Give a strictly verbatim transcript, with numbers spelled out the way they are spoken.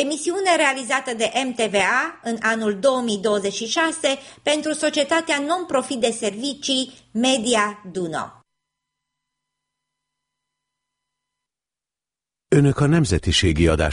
emisiune realizată de M T V A în anul două mii douăzeci și șase pentru societatea non-profit de servicii Media Duno. Önök a nemzetiségi adás